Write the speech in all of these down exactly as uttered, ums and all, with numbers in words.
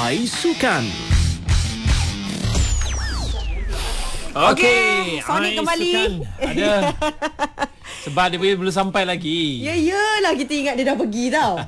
Ais Sukan. Okey, Sonic Ais kembali. Sukan. Ada. Sebab dia belum sampai lagi. Ya, yelah kita ingat dia dah pergi tau.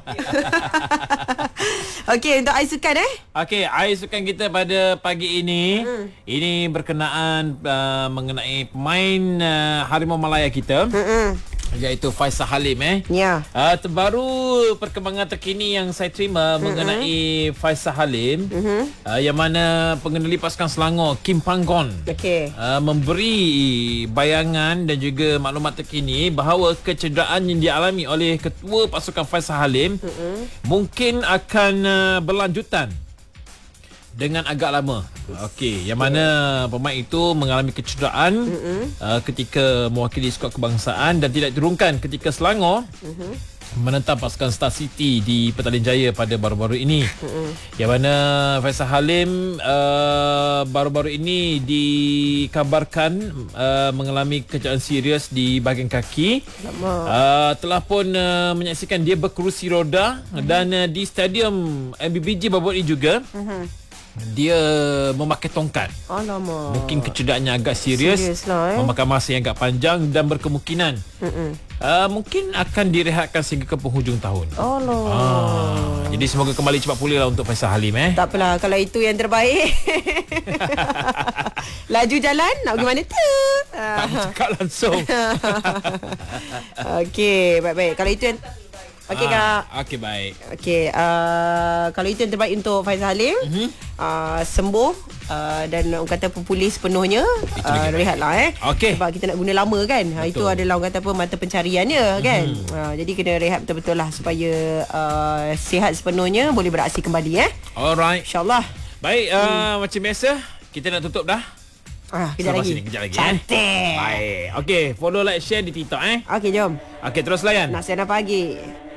Okey, untuk Ais Sukan eh. Okey, Ais Sukan kita pada pagi ini Mm. ini berkenaan uh, mengenai pemain uh, Harimau Malaya kita. Mm-mm. Iaitu Faisal Halim eh. Ya. Uh, terbaru perkembangan terkini yang saya terima mm-hmm. mengenai Faisal Halim Mm-hmm. uh, yang mana pengendali pasukan Selangor Kim Panggon Okey. uh, memberi bayangan dan juga maklumat terkini bahawa kecederaan yang dialami oleh ketua pasukan Faisal Halim mm-hmm. mungkin akan uh, berlanjutan dengan agak lama. Okey, yang mana pemain itu mengalami kecederaan mm-hmm. uh, ketika mewakili skuad kebangsaan dan tidak diturunkan ketika Selangor mm-hmm. menentang pasukan Star City di Petaling Jaya pada baru-baru ini. Mm-hmm. Yang mana Faisal Halim uh, baru-baru ini dikabarkan uh, mengalami kecederaan serius di bahagian kaki. Uh, telah pun uh, menyaksikan dia berkerusi roda mm-hmm. dan uh, di stadium M B B J baru-baru ini juga mm-hmm. dia memakai tongkat. Alamak. Mungkin kecederaannya agak serius, Serius lah, eh? memakan masa yang agak panjang dan berkemungkinan uh, mungkin akan direhatkan sehingga ke penghujung tahun. Allah. Ah, jadi semoga kembali cepat pulih lah untuk Faisal Halim eh. Tak apalah, kalau itu yang terbaik. Laju jalan nak pergi mana tu? Tak bercakap langsung. Okey, baik-baik. Kalau itu yang Okey Ah, Kak. Okey baik. Okey, uh, kalau itu yang terbaik untuk Faisal Halim, mm-hmm. uh, sembuh uh, dan orang kata pulih sepenuhnya, uh, rehatlah eh. Okey. Sebab kita nak guna lama kan. Ha, itu adalah orang kata apa mata pencariannya kan. Mm-hmm. Uh, jadi kena rehat betul-betul lah supaya uh, sihat sepenuhnya, boleh beraksi kembali eh. Alright. InsyaAllah. Baik, uh, hmm. macam biasa kita nak tutup dah. Ah, kejap Selepas lagi. Sini, kejap lagi Cantik. eh. Baik. Okey, follow, like, share di TikTok eh. Okey, jom. Okey, terus layan. Nasihat pagi.